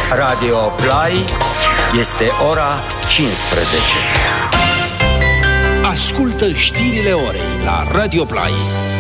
Radio Play este ora 15. Ascultă știrile orei la Radio Play.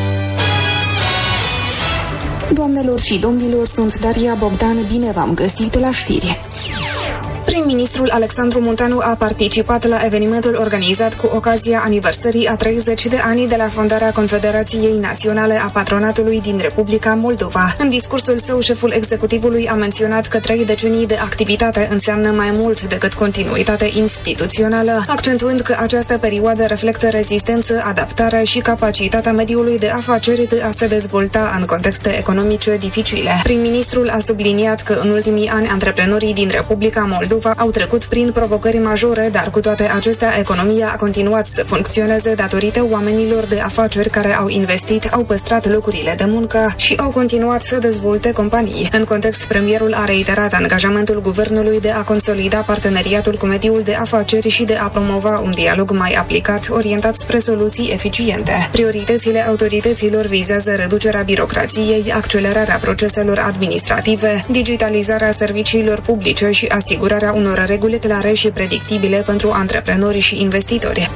Doamnelor și domnilor, sunt Daria Bogdan, bine v-am găsit la știri. Prim-ministrul Alexandru Munteanu a participat la evenimentul organizat cu ocazia aniversării a 30 de ani de la fondarea Confederației Naționale a Patronatului din Republica Moldova. În discursul său, șeful executivului a menționat că 3 decenii de activitate înseamnă mai mult decât continuitate instituțională, accentuând că această perioadă reflectă rezistență, adaptare și capacitatea mediului de afaceri de a se dezvolta în contexte economice dificile. Prim-ministrul a subliniat că în ultimii ani antreprenorii din Republica Moldova au trecut prin provocări majore, dar cu toate acestea economia a continuat să funcționeze datorită oamenilor de afaceri care au investit, au păstrat locurile de muncă și au continuat să dezvolte companii. În context, premierul a reiterat angajamentul guvernului de a consolida parteneriatul cu mediul de afaceri și de a promova un dialog mai aplicat, orientat spre soluții eficiente. Prioritățile autorităților vizează reducerea birocrației, accelerarea proceselor administrative, digitalizarea serviciilor publice și asigurarea unor reguli clare și predictibile pentru antreprenori și investitori.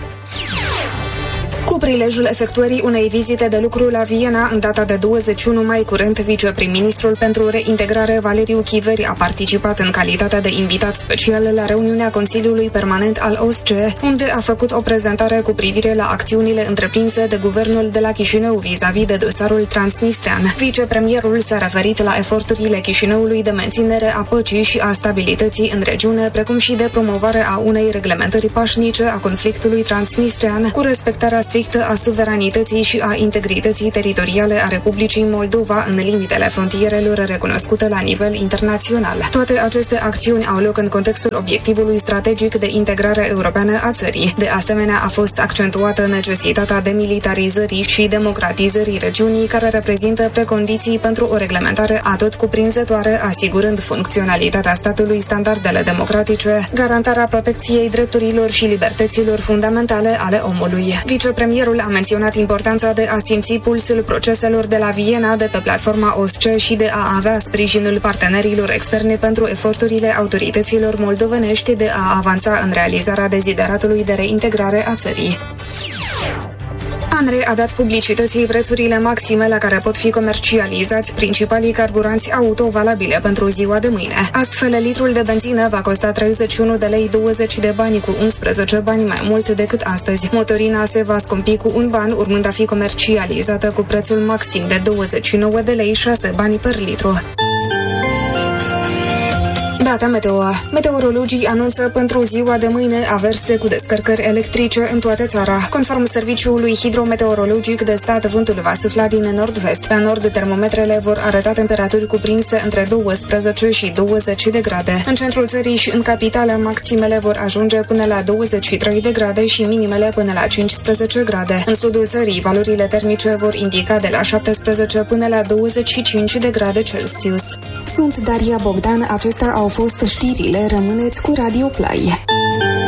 Cu prilejul efectuării unei vizite de lucru la Viena în data de 21 mai curent, viceprim-ministrul pentru reintegrare Valeriu Chiveri a participat în calitate de invitat special la reuniunea Consiliului Permanent al OSCE, unde a făcut o prezentare cu privire la acțiunile întreprinse de guvernul de la Chișinău vis-a-vis de dosarul transnistrean. Vicepremierul s-a referit la eforturile Chișinăului de menținere a păcii și a stabilității în regiune, precum și de promovare a unei reglementări pașnice a conflictului transnistrean, cu respectarea strictă a suveranității și a integrității teritoriale a Republicii Moldova în limitele frontierelor recunoscute la nivel internațional. Toate aceste acțiuni au loc în contextul obiectivului strategic de integrare europeană a țării. De asemenea, a fost accentuată necesitatea demilitarizării și democratizării regiunii, care reprezintă precondiții pentru o reglementare atot cuprinzătoare, asigurând funcționalitatea statului, standardele democratice, garantarea protecției drepturilor și libertăților fundamentale ale omului. Vicepremierul a menționat importanța de a simți pulsul proceselor de la Viena de pe platforma OSCE și de a avea sprijinul partenerilor externe pentru eforturile autorităților moldovenești de a avansa în realizarea dezideratului de reintegrare a țării. ANRE a dat publicității prețurile maxime la care pot fi comercializați principalii carburanți auto valabile pentru ziua de mâine. Astfel, litrul de benzină va costa 31 de lei 20 de bani, cu 11 bani mai mult decât astăzi. Motorina se va scumpi cu 1 ban, urmând a fi comercializată cu prețul maxim de 29 de lei 6 bani per litru. Data meteo. Meteorologii anunță pentru ziua de mâine averse cu descărcări electrice în toată țara. Conform Serviciului Hidrometeorologic de Stat, vântul va sufla din nord-vest. La nord, termometrele vor arăta temperaturi cuprinse între 12 și 20 de grade. În centrul țării și în capitală, maximele vor ajunge până la 23 de grade și minimele până la 15 grade. În sudul țării, valorile termice vor indica de la 17 până la 25 de grade Celsius. Sunt Daria Bogdan, acestea au fost știrile, rămâneți cu Radio Play.